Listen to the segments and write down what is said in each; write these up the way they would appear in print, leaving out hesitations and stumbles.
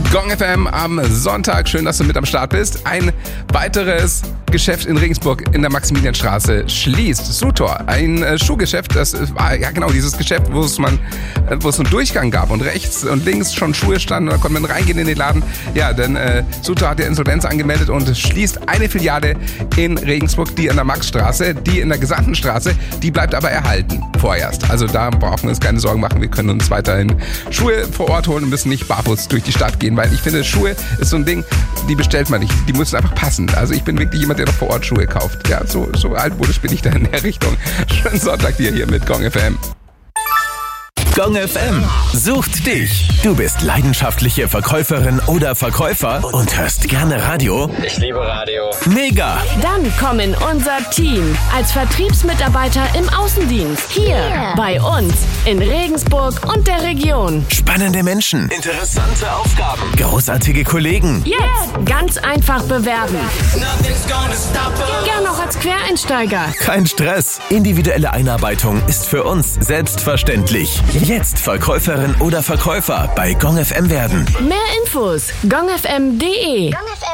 Gong FM am Sonntag. Schön, dass du mit am Start bist. Ein weiteres Geschäft in Regensburg in der Maximilianstraße schließt. Sutor, ein Schuhgeschäft. Das war ja genau dieses Geschäft, wo es einen Durchgang gab und rechts und links schon Schuhe standen. Und da konnte man reingehen in den Laden. Ja, denn Sutor hat ja Insolvenz angemeldet und schließt eine Filiale in Regensburg, die an der Maxstraße, die in der gesamten Straße, die bleibt aber erhalten vorerst. Also da brauchen wir uns keine Sorgen machen. Wir können uns weiterhin Schuhe vor Ort holen und müssen nicht barfuß durch die Stadt gehen, weil ich finde, Schuhe ist so ein Ding, die bestellt man nicht. Die müssen einfach passen. Also ich bin wirklich jemand, der noch vor Ort Schuhe kauft. Ja, so altmodisch bin ich da in der Richtung. Schönen Sonntag dir hier mit Gong FM. Gong FM sucht dich. Du bist leidenschaftliche Verkäuferin oder Verkäufer und hörst gerne Radio? Ich liebe Radio. Mega! Dann komm in unser Team als Vertriebsmitarbeiter im Außendienst. Hier bei uns in Regensburg und der Region. Spannende Menschen, interessante Aufgaben, großartige Kollegen. Jetzt ganz einfach bewerben. Gern auch als Quereinsteiger. Kein Stress. Individuelle Einarbeitung ist für uns selbstverständlich. Jetzt Verkäuferin oder Verkäufer bei Gong FM werden. Mehr Infos gongfm.de.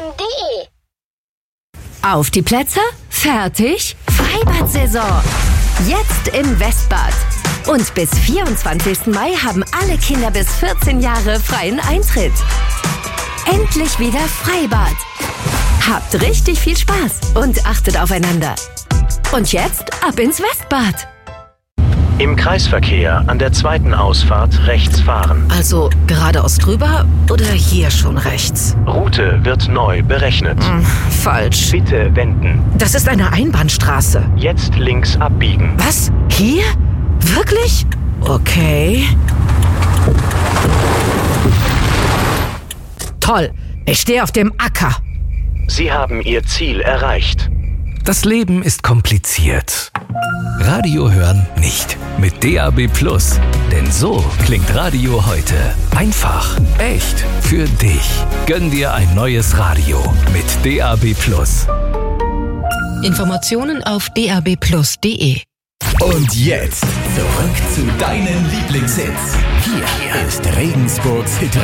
Auf die Plätze? Fertig? Freibad-Saison. Jetzt im Westbad. Und bis 24. Mai haben alle Kinder bis 14 Jahre freien Eintritt. Endlich wieder Freibad. Habt richtig viel Spaß und achtet aufeinander. Und jetzt ab ins Westbad. Im Kreisverkehr an der zweiten Ausfahrt rechts fahren. Also geradeaus drüber oder hier schon rechts? Route wird neu berechnet. Falsch. Bitte wenden. Das ist eine Einbahnstraße. Jetzt links abbiegen. Was? Hier? Wirklich? Okay. Toll. Ich stehe auf dem Acker. Sie haben Ihr Ziel erreicht. Das Leben ist kompliziert. Radio hören nicht. Mit DAB+. Denn so klingt Radio heute. Einfach, echt, für dich. Gönn dir ein neues Radio mit DAB+. Informationen auf dab+.de. Und jetzt zurück zu deinen Lieblingshits. Hier ist Regensburgs Hit